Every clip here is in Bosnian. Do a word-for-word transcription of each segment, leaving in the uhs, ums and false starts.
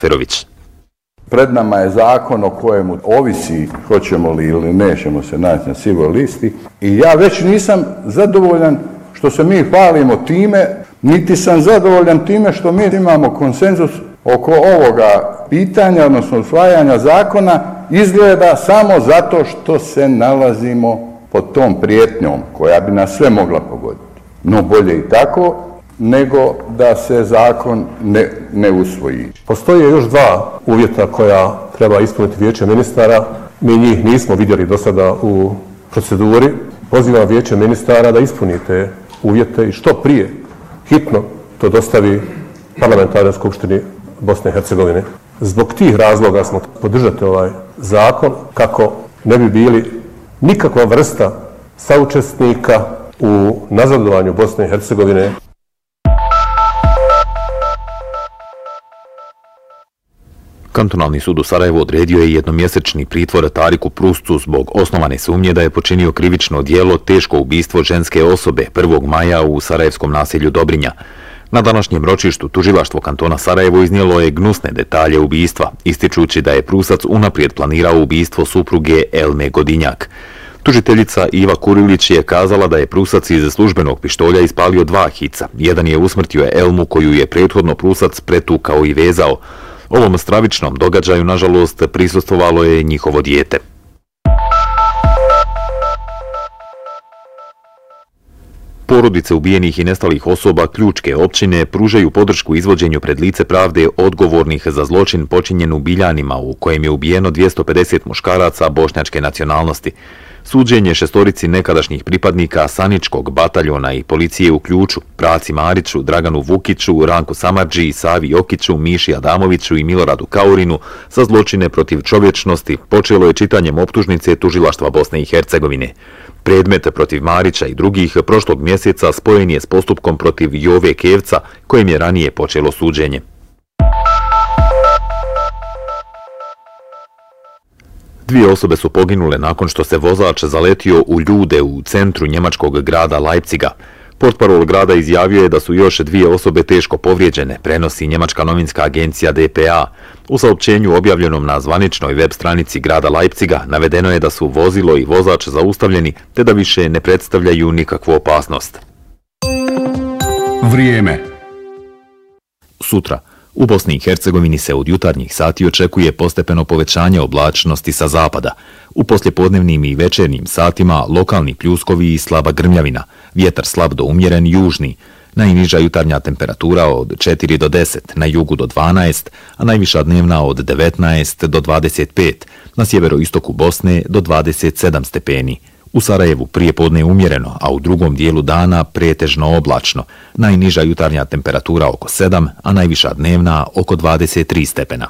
Ferović. Pred nama je zakon o kojemu ovisi hoćemo li ili nećemo se naći na sivoj listi i ja već nisam zadovoljan što se mi hvalimo time, niti sam zadovoljan time što mi imamo konsenzus oko ovoga pitanja, odnosno usvajanja zakona, izgleda samo zato što se nalazimo pod tom prijetnjom koja bi nas sve mogla pogoditi. No bolje i tako nego da se zakon ne, ne usvoji. Postoje još dva uvjeta koja treba ispuniti Vijeće ministara. Mi njih nismo vidjeli do sada u proceduri. Pozivam Vijeće ministara da ispunite uvjete i što prije, hitno, to dostavi Parlamentarnoj skupštini Bosne i Hercegovine. Zbog tih razloga smo podržati ovaj zakon kako ne bi bili nikakva vrsta saučesnika u nazadovanju Bosne i Hercegovine. Kantonalni sud u Sarajevu odredio je jednomjesečni pritvor Tariku Pruscu zbog osnovane sumnje da je počinio krivično djelo teško ubistvo ženske osobe prvog maja u sarajevskom naselju Dobrinja. Na današnjem ročištu tužilaštvo kantona Sarajevo iznijelo je gnusne detalje ubistva, ističući da je Prusac unaprijed planirao ubistvo supruge Elme Godinjak. Tužiteljica Iva Kurilić je kazala da je Prusac iz službenog pištolja ispalio dva hica. Jedan je usmrtio Elmu koju je prethodno Prusac pretukao i vezao. Ovom stravičnom događaju, nažalost, prisustvovalo je njihovo dijete. Porodice ubijenih i nestalih osoba Ključke općine pružaju podršku izvođenju pred lice pravde odgovornih za zločin počinjen u Biljanima, u kojem je ubijeno dvjesto pedeset muškaraca bošnjačke nacionalnosti. Suđenje šestorici nekadašnjih pripadnika Saničkog bataljona i policije u Ključu, Praci Mariću, Draganu Vukiću, Ranku Samardži, Savi Jokiću, Miši Adamoviću i Miloradu Kaurinu za zločine protiv čovječnosti počelo je čitanjem optužnice tužilaštva Bosne i Hercegovine. Predmet protiv Marića i drugih prošlog mjeseca spojen je s postupkom protiv Jove Kevca, kojem je ranije počelo suđenje. Dvije osobe su poginule nakon što se vozač zaletio u ljude u centru njemačkog grada Leipziga. Portparol grada izjavio je da su još dvije osobe teško povrijeđene, prenosi njemačka novinska agencija D P A. U saopćenju objavljenom na zvaničnoj web stranici grada Leipziga navedeno je da su vozilo i vozač zaustavljeni te da više ne predstavljaju nikakvu opasnost. Vrijeme. Sutra. U Bosni i Hercegovini se od jutarnjih sati očekuje postepeno povećanje oblačnosti sa zapada. U poslijepodnevnim i večernjim satima lokalni pljuskovi i slaba grmljavina, vjetar slab do umjeren južni. Najniža jutarnja temperatura od četiri do deset, na jugu do dvanaest, a najviša dnevna od devetnaest do dvadeset pet, na sjeveroistoku Bosne do dvadeset sedam stepeni. U Sarajevu prije podne umjereno, a u drugom dijelu dana pretežno oblačno. Najniža jutarnja temperatura oko sedam, a najviša dnevna oko dvadeset tri stepena.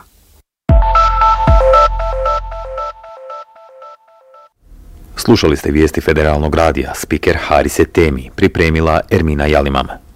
Slušali ste vijesti Federalnog radija, spiker Harise Temi, pripremila Ermina Jalimam.